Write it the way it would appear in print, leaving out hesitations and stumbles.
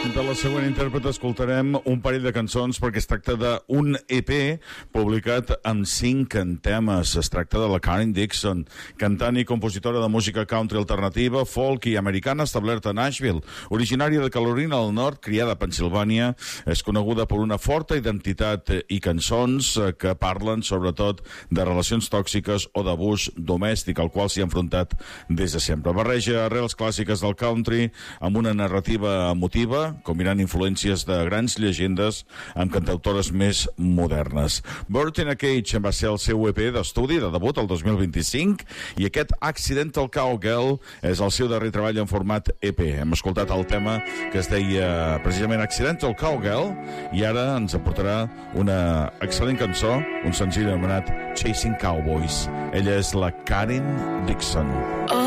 De la següent intèrpret escoltarem un parell de cançons perquè es tracta d'un EP publicat amb 5 temes. Es tracta de la Karen Dixon, cantant i compositora de música country alternativa, folk i americana, establerta a Nashville. Originària de Carolina del Nord, criada a Pensilvània, és coneguda per una forta identitat i cançons que parlen sobretot de relacions tòxiques o d'abús domèstic, al qual s'hi ha enfrontat des de sempre. Barreja arrels clàssiques del country amb una narrativa emotiva, combinant influències de grans llegendes amb cantautores més modernes. Bird in a Cage va ser el seu EP d'estudi de debut el 2025 i aquest Accidental Cowgirl és el seu darrer treball en format EP. Hem escoltat el tema que es deia precisament Accidental Cowgirl i ara ens aportarà una excel·lent cançó, un senzill anomenat Chasing Cowboys. Ella és la Karen Dixon.